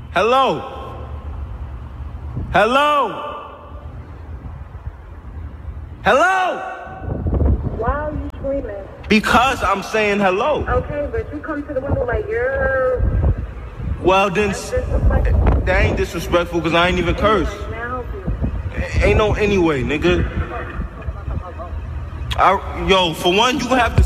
Hello? Hello? Hello? Why are you screaming? Because I'm saying hello. Okay, but you come to the window like you're... Well, then, that ain't disrespectful because I ain't even curse. Ain't no anyway, nigga. Yo, for one, you have to